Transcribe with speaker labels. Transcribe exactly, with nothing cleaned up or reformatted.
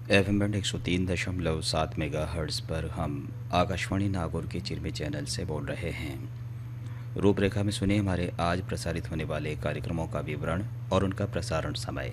Speaker 1: F M band एक सौ तीन दशमलव सात मेगा हर्ट्ज़ पर हम आकाशवाणी नागौर के चिरमे चैनल से बोल रहे हैं। रूपरेखा में सुनिए हमारे आज प्रसारित होने वाले कार्यक्रमों का विवरण और उनका प्रसारण समय।